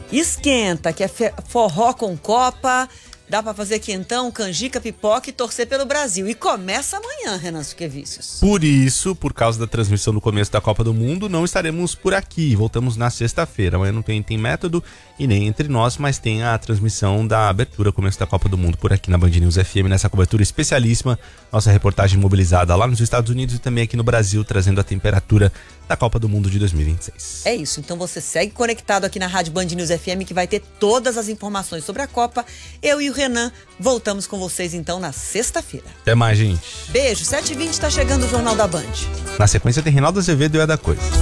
Esquenta, que é forró com copa. Dá pra fazer quentão, canjica, pipoca e torcer pelo Brasil. E começa amanhã, Renan Suquevicius. Por isso, por causa da transmissão do começo da Copa do Mundo, não estaremos por aqui. Voltamos na sexta-feira. Amanhã não tem método e nem entre nós, mas tem a transmissão da abertura, começo da Copa do Mundo por aqui na Band News FM, nessa cobertura especialíssima. Nossa reportagem mobilizada lá nos Estados Unidos e também aqui no Brasil, trazendo a temperatura da Copa do Mundo de 2026. É isso, então você segue conectado aqui na Rádio Band News FM, que vai ter todas as informações sobre a Copa. Eu e o Renan voltamos com vocês então na sexta-feira. Até mais, gente. Beijo, 7h20 tá chegando o Jornal da Band. Na sequência tem Reinaldo Azevedo e É da Coisa.